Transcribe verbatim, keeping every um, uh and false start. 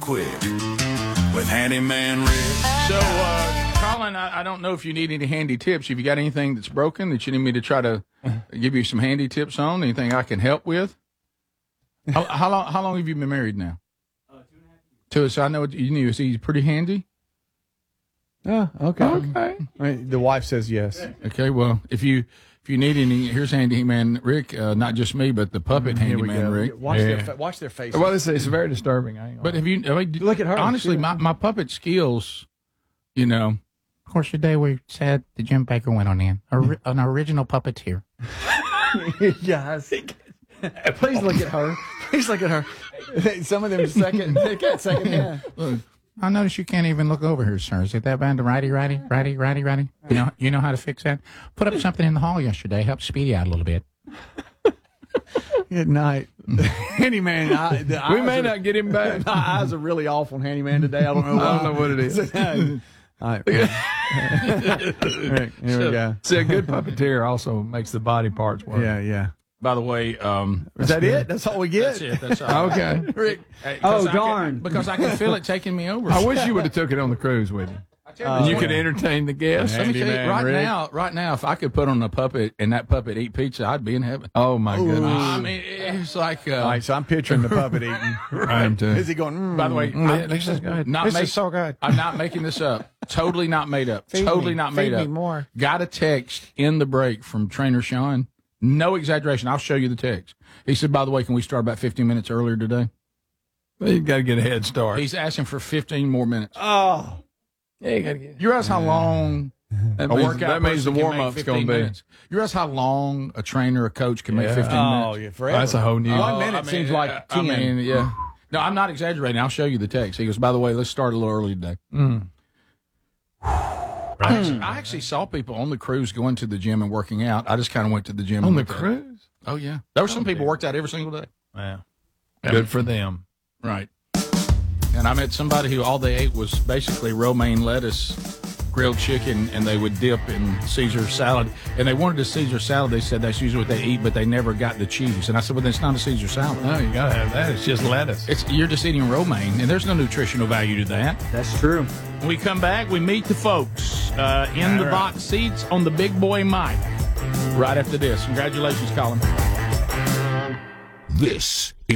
quick with Handyman Rick. So, uh, Colin, I, I don't know if you need any handy tips. Have you got anything that's broken that you need me to try to give you some handy tips on? Anything I can help with? How, how long? How long have you been married now? Uh, two and a half years. Two. So I know what you knew. Is he pretty handy? Oh, okay. Okay. I mean, the wife says yes. Okay. Well, if you if you need any, here's Handyman Rick. Uh, not just me, but the puppet Here we Handyman go. Rick. Watch, Yeah. their, fa- watch their faces. Well, it's, it's very disturbing. I ain't But gonna- have you? I mean, Look at her. Honestly, She- my, my puppet skills, you know. Of course, today we said the Jim Baker went on in. Or, an original puppeteer. yes. Please look at her. Please look at her. Some of them second, they got second hand. Look, I notice you can't even look over here, sir. Is it that bad? Righty, righty, righty, righty, righty. You know, you know how to fix that. Put up something in the hall yesterday. Help Speedy out a little bit. Good night. Handyman, I, the we eyes may are, not get him back. my eyes are really off on Handyman today. I don't know why. I don't know what it is. All right. Rick, here we go. See, a good puppeteer also makes the body parts work. Yeah, yeah. By the way, um, Is that it? That's all we get? that's it. That's all. Okay. Rick. Hey, 'cause Oh, I can- darn. because I can feel it taking me over. I wish you would have took it on the cruise with you. Uh, And you could entertain the guests. Let me tell you, Handyman right Rick. now, right now, if I could put on a puppet and that puppet eat pizza, I'd be in heaven. Oh, my goodness. I mean, it's like. Uh, All right, so I'm picturing the puppet eating. I am too. Is he going, mm. By the way, Mm, I- this is good. Not This make- is so good. I'm not making this up. Totally not made up. Feed totally me. not made Feed me up. more. Got a text in the break from Trainer Sean. No exaggeration. I'll show you the text. He said, by the way, can we start about fifteen minutes earlier today? Well, you got to get a head start. He's asking for fifteen more minutes. Oh. Yeah, you got to get. You realize how long That a means, workout that means the person can warm make up's fifteen going to be. minutes? You realize how long a trainer, a coach can make Yeah. fifteen Oh, minutes? yeah, forever. That's a whole new. One Oh, minute I mean, seems like uh, ten. I mean, yeah. No, I'm not exaggerating. I'll show you the text. He goes, by the way, let's start a little early today. Mm. I, actually, I actually saw people on the cruise going to the gym and working out. I just kind of went to the gym. On and the looked at it. cruise? Oh, yeah. There were some people worked out every single day. Wow. Good for them. Right. And I met somebody who all they ate was basically romaine lettuce, grilled chicken, and they would dip in Caesar salad. And they wanted a Caesar salad. They said that's usually what they eat, but they never got the cheese. And I said, well, then it's not a Caesar salad. No, you got to have that. It's just lettuce. It's You're just eating romaine, and there's no nutritional value to that. That's true. When we come back, we meet the folks uh, in All the right. box seats on the big boy mic right after this. Congratulations, Colin. This